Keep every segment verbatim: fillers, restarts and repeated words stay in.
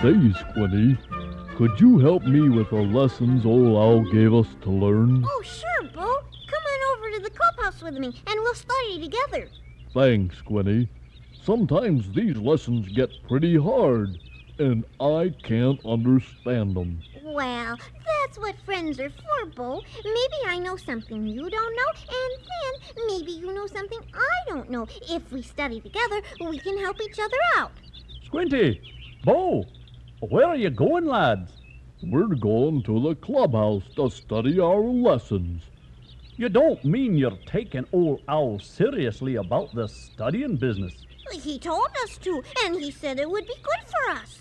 Say, Squinty, could you help me with the lessons old Owl gave us to learn? Oh, sure, Bo. Come on over to the clubhouse with me, and we'll study together. Thanks, Squinty. Sometimes these lessons get pretty hard, and I can't understand them. Well, that's what friends are for, Bo. Maybe I know something you don't know, and then maybe you know something I don't know. If we study together, we can help each other out. Squinty, Bo, where are you going, lads? We're going to the clubhouse to study our lessons. You don't mean you're taking old Owl seriously about this studying business? He told us to, and he said it would be good for us.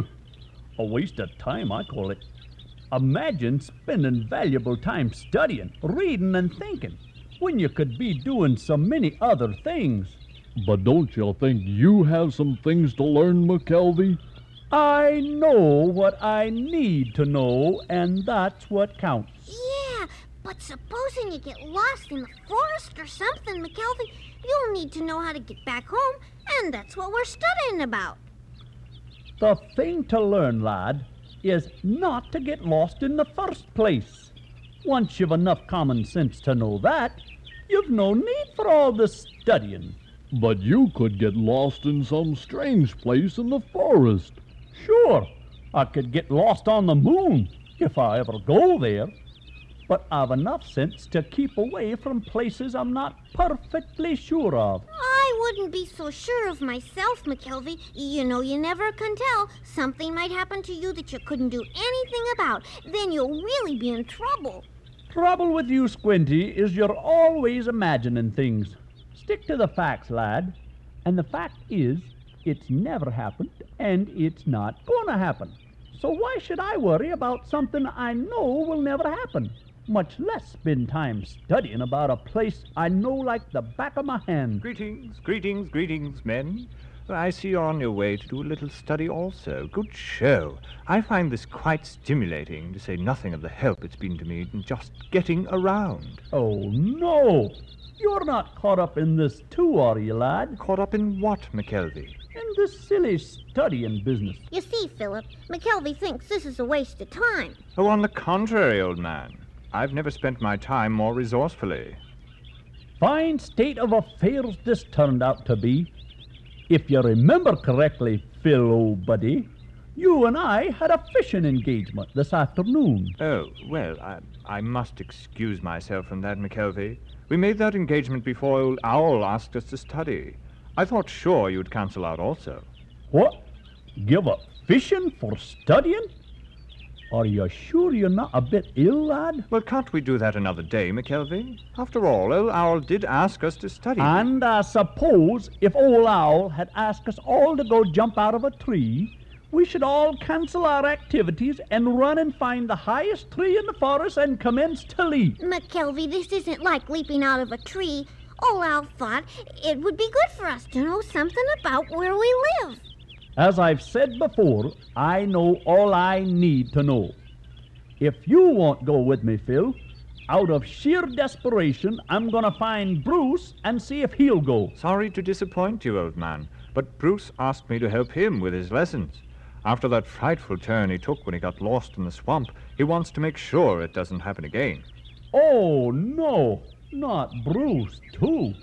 A waste of time, I call it. Imagine spending valuable time studying, reading, and thinking, when you could be doing so many other things. But don't you think you have some things to learn, McKelvey? I know what I need to know, and that's what counts. Yeah, but supposing you get lost in the forest or something, McKelvey, you'll need to know how to get back home, and that's what we're studying about. The thing to learn, lad, is not to get lost in the first place. Once you've enough common sense to know that, you've no need for all this studying. But you could get lost in some strange place in the forest. Sure, I could get lost on the moon if I ever go there. But I've enough sense to keep away from places I'm not perfectly sure of. I wouldn't be so sure of myself, McKelvey. You know, you never can tell. Something might happen to you that you couldn't do anything about. Then you'll really be in trouble. Trouble with you, Squinty, is you're always imagining things. Stick to the facts, lad. And the fact is, it's never happened, and it's not going to happen. So why should I worry about something I know will never happen? Much less spend time studying about a place I know like the back of my hand. Greetings, greetings, greetings, men. I see you're on your way to do a little study also. Good show. I find this quite stimulating, to say nothing of the help it's been to me in just getting around. Oh, no. You're not caught up in this too, are you, lad? Caught up in what, McKelvey? In this silly studying business. You see, Philip, McKelvey thinks this is a waste of time. Oh, on the contrary, old man. I've never spent my time more resourcefully. Fine state of affairs this turned out to be. If you remember correctly, Phil, old buddy, you and I had a fishing engagement this afternoon. Oh, well, I, I must excuse myself from that, McKelvey. We made that engagement before old Owl asked us to study. I thought sure you'd cancel out also. What? Give up fishing for studying? Are you sure you're not a bit ill, lad? Well, can't we do that another day, McKelvey? After all, old Owl did ask us to study. And I suppose if old Owl had asked us all to go jump out of a tree, we should all cancel our activities and run and find the highest tree in the forest and commence to leap. McKelvey, this isn't like leaping out of a tree. Old Owl thought it would be good for us to know something about where we live. As I've said before, I know all I need to know. If you won't go with me, Phil, out of sheer desperation, I'm going to find Bruce and see if he'll go. Sorry to disappoint you, old man, but Bruce asked me to help him with his lessons. After that frightful turn he took when he got lost in the swamp, he wants to make sure it doesn't happen again. Oh, no, not Bruce, too.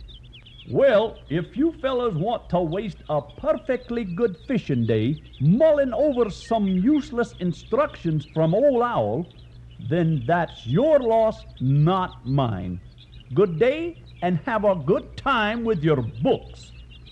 Well, if you fellas want to waste a perfectly good fishing day mulling over some useless instructions from old Owl, then that's your loss, not mine. Good day, and have a good time with your books.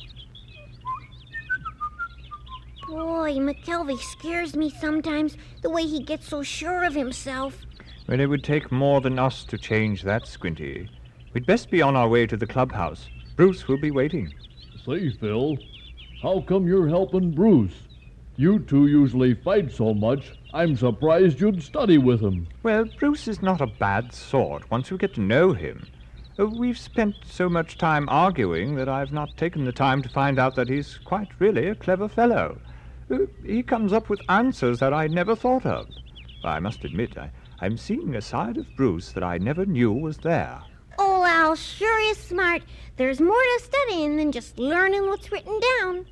Boy, McKelvey scares me sometimes, the way he gets so sure of himself. Well, it would take more than us to change that, Squinty. We'd best be on our way to the clubhouse. Bruce will be waiting. Say, Phil, how come you're helping Bruce? You two usually fight so much, I'm surprised you'd study with him. Well, Bruce is not a bad sort once you get to know him. Uh, we've spent so much time arguing that I've not taken the time to find out that he's quite really a clever fellow. Uh, he comes up with answers that I never thought of. I must admit, I, I'm seeing a side of Bruce that I never knew was there. Old Owl sure is smart. There's more to studying than just learning what's written down.